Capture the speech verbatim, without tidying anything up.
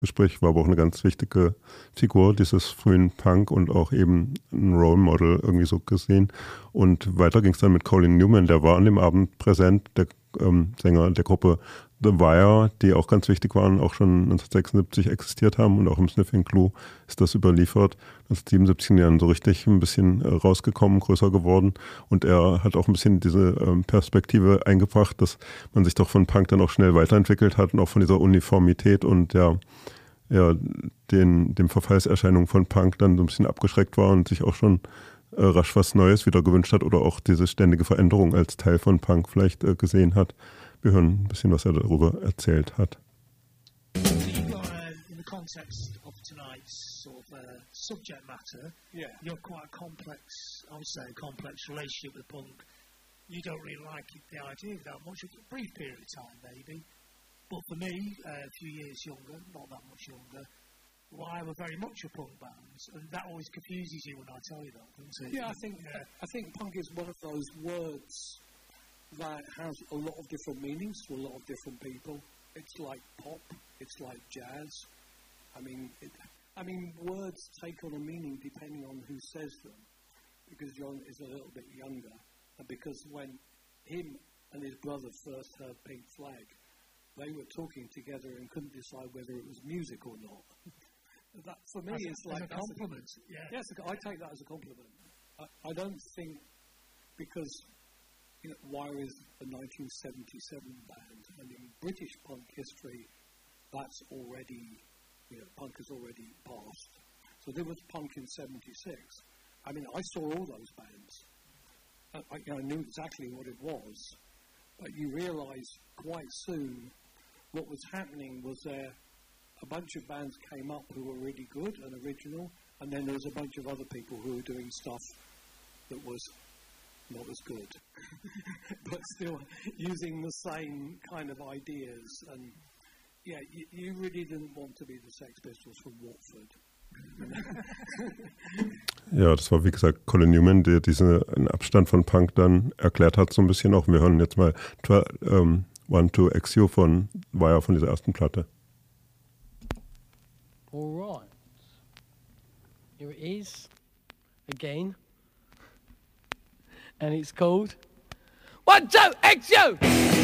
Gespräch, war aber auch eine ganz wichtige Figur dieses frühen Punk und auch eben ein Role Model irgendwie so gesehen. Und weiter ging es dann mit Colin Newman, der war an dem Abend präsent, der ähm, Sänger der Gruppe The Wire, die auch ganz wichtig waren, auch schon neunzehnhundertsechsundsiebzig existiert haben und auch im Sniffing Glue ist das überliefert. neunzehnhundertsiebenundsiebzig Jahren so richtig ein bisschen äh, rausgekommen, größer geworden und er hat auch ein bisschen diese ähm, Perspektive eingebracht, dass man sich doch von Punk dann auch schnell weiterentwickelt hat und auch von dieser Uniformität und der ja, den, dem Verfallserscheinungen von Punk dann so ein bisschen abgeschreckt war und sich auch schon äh, rasch was Neues wieder gewünscht hat oder auch diese ständige Veränderung als Teil von Punk vielleicht äh, gesehen hat. Wir hören ein bisschen, was er darüber erzählt hat. You've got, uh, in the context of tonight's sort of uh, subject matter, yeah. You're quite a complex, I would say, a complex relationship with punk. You don't really like the idea of that much, a brief period of time maybe. But for me, uh, a few years younger, not that much younger, well, I were very much a punk band, and that always confuses you when I tell you that, doesn't it? Yeah, I think uh, I think punk is one of those words that has a lot of different meanings to a lot of different people. It's like pop, it's like jazz. I mean, it, I mean, words take on a meaning depending on who says them. Because John is a little bit younger, and because when him and his brother first heard Pink Flag, they were talking together and couldn't decide whether it was music or not. That for me is like a compliment. A, yeah. Yes, I take that as a compliment. I, I don't think because you know, Wire is a nineteen seventy-seven band, and in British punk history, that's already, you know, punk has already passed. So there was punk in seventy-six. I mean, I saw all those bands. I, I, you know, I knew exactly what it was, but you realise quite soon what was happening was there a bunch of bands came up who were really good and original, and then there was a bunch of other people who were doing stuff that was not as good, but still using the same kind of ideas. And yeah, you, you really didn't want to be the Sex Pistols from Watford. Ja, das war wie gesagt Colin Newman, der diesen Abstand von Punk dann erklärt hat so ein bisschen auch. Wir hören jetzt mal ähm, One to X U von Wire von dieser ersten Platte. All right. Here it is again. And it's called One, Two, X U!